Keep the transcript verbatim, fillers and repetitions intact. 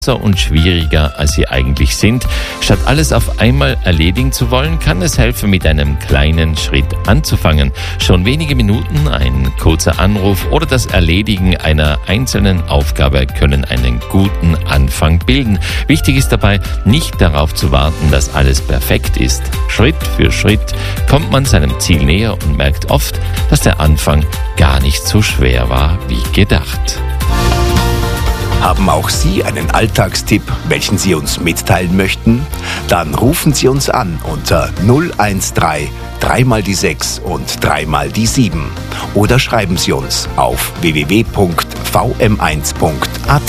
und schwieriger, als sie eigentlich sind. Statt alles auf einmal erledigen zu wollen, kann es helfen, mit einem kleinen Schritt anzufangen. Schon wenige Minuten, ein kurzer Anruf oder das Erledigen einer einzelnen Aufgabe können einen guten Anfang bilden. Wichtig ist dabei, nicht darauf zu warten, dass alles perfekt ist. Schritt für Schritt kommt man seinem Ziel näher und merkt oft, dass der Anfang gar nicht so schwer war wie gedacht. Haben auch Sie einen Alltagstipp, welchen Sie uns mitteilen möchten? Dann rufen Sie uns an unter null eins drei, dreimal die sechs und dreimal die sieben oder schreiben Sie uns auf w w w punkt v m eins punkt a t.